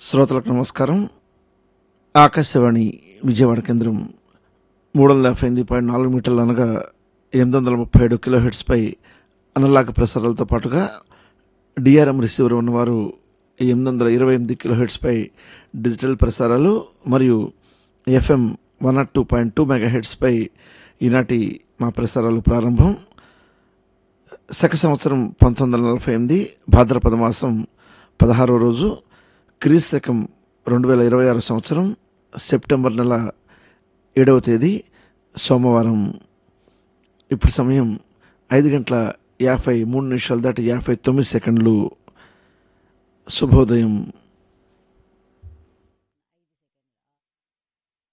శ్రోతలకు నమస్కారం. ఆకాశవాణి విజయవాడ కేంద్రం 358.4 మీటర్లు అనగా 837 కిలోహెర్ట్జ్పై అనలాగ్ ప్రసారాలతో పాటుగా డిఆర్ఎం రిసీవర్ ఉన్నవారు 828 కిలోహెర్ట్జ్పై డిజిటల్ ప్రసారాలు మరియు ఎఫ్ఎం 102.2 మెగాహెర్ట్జ్పై ఈనాటి మా ప్రసారాలు ప్రారంభం. శక సంవత్సరం 1948 భాద్రపద మాసం 16వ రోజు, క్రీస్తు శకం 2026 సంవత్సరం సెప్టెంబర్ నెల 7వ తేదీ సోమవారం. ఇప్పుడు సమయం 5:53 దాటి 59 సెకండ్లు. శుభోదయం.